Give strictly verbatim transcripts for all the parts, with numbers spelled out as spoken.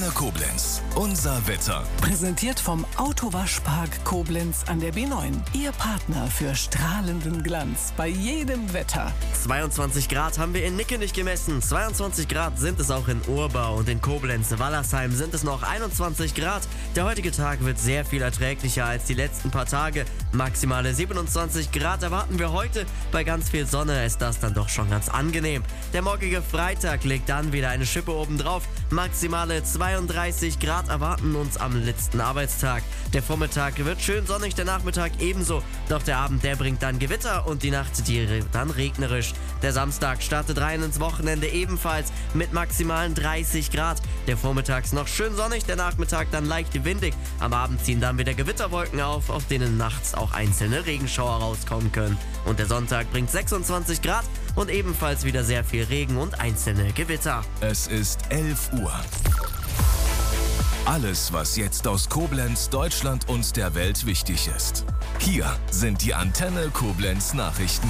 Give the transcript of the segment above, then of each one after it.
Antenne Koblenz. Unser Wetter. Präsentiert vom Autowaschpark Koblenz an der B neun. Ihr Partner für strahlenden Glanz bei jedem Wetter. zweiundzwanzig Grad haben wir in Nickenich gemessen. zweiundzwanzig Grad sind es auch in Urbau und in Koblenz-Wallersheim sind es noch einundzwanzig Grad. Der heutige Tag wird sehr viel erträglicher als die letzten paar Tage. Maximale siebenundzwanzig Grad erwarten wir heute. Bei ganz viel Sonne ist das dann doch schon ganz angenehm. Der morgige Freitag legt dann wieder eine Schippe obendrauf. Maximale zweiunddreißig Grad erwarten uns am letzten Arbeitstag. Der Vormittag wird schön sonnig, der Nachmittag ebenso. Doch der Abend, der bringt dann Gewitter und die Nacht, die dann regnerisch. Der Samstag startet rein ins Wochenende ebenfalls mit maximalen dreißig Grad. Der Vormittags noch schön sonnig, der Nachmittag dann leicht windig. Am Abend ziehen dann wieder Gewitterwolken auf, auf denen nachts auch einzelne Regenschauer rauskommen können. Und der Sonntag bringt sechsundzwanzig Grad und ebenfalls wieder sehr viel Regen und einzelne Gewitter. Es ist elf Uhr. Alles, was jetzt aus Koblenz, Deutschland und der Welt wichtig ist. Hier sind die Antenne Koblenz Nachrichten.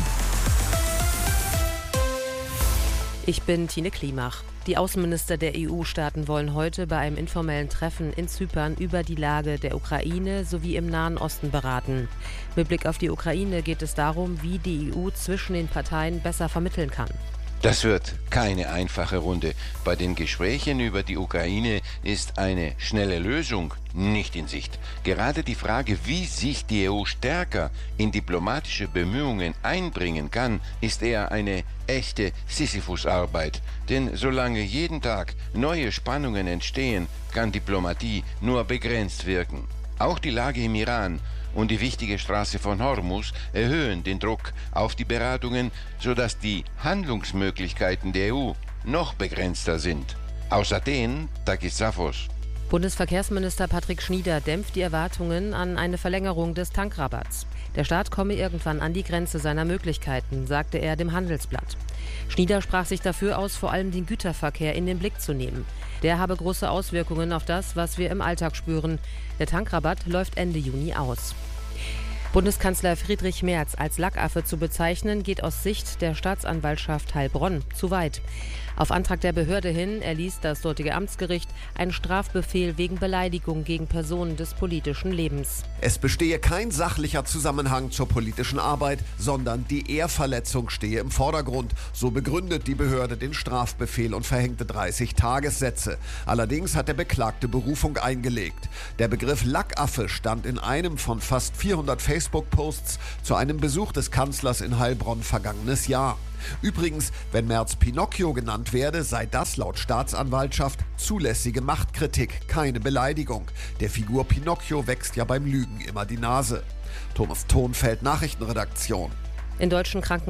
Ich bin Tine Klimach. Die Außenminister der E U-Staaten wollen heute bei einem informellen Treffen in Zypern über die Lage der Ukraine sowie im Nahen Osten beraten. Mit Blick auf die Ukraine geht es darum, wie die E U zwischen den Parteien besser vermitteln kann. Das wird keine einfache Runde. Bei den Gesprächen über die Ukraine ist eine schnelle Lösung nicht in Sicht. Gerade die Frage, wie sich die E U stärker in diplomatische Bemühungen einbringen kann, ist eher eine echte Sisyphus-Arbeit. Denn solange jeden Tag neue Spannungen entstehen, kann Diplomatie nur begrenzt wirken. Auch die Lage im Iran und die wichtige Straße von Hormuz erhöhen den Druck auf die Beratungen, sodass die Handlungsmöglichkeiten der E U noch begrenzter sind. Aus Athen, Takis Safos. Bundesverkehrsminister Patrick Schnieder dämpft die Erwartungen an eine Verlängerung des Tankrabatts. Der Staat komme irgendwann an die Grenze seiner Möglichkeiten, sagte er dem Handelsblatt. Schnieder sprach sich dafür aus, vor allem den Güterverkehr in den Blick zu nehmen. Der habe große Auswirkungen auf das, was wir im Alltag spüren. Der Tankrabatt läuft Ende Juni aus. Bundeskanzler Friedrich Merz als Lackaffe zu bezeichnen, geht aus Sicht der Staatsanwaltschaft Heilbronn zu weit. Auf Antrag der Behörde hin erließ das dortige Amtsgericht einen Strafbefehl wegen Beleidigung gegen Personen des politischen Lebens. Es bestehe kein sachlicher Zusammenhang zur politischen Arbeit, sondern die Ehrverletzung stehe im Vordergrund. So begründet die Behörde den Strafbefehl und verhängte dreißig Tagessätze. Allerdings hat der Beklagte Berufung eingelegt. Der Begriff Lackaffe stand in einem von fast vierhundert Facebook-Posts zu einem Besuch des Kanzlers in Heilbronn vergangenes Jahr. Übrigens, wenn Merz Pinocchio genannt werde, sei das laut Staatsanwaltschaft zulässige Machtkritik, keine Beleidigung. Der Figur Pinocchio wächst ja beim Lügen immer die Nase. Thomas Thonfeld, Nachrichtenredaktion. In deutschen Krankenhäusern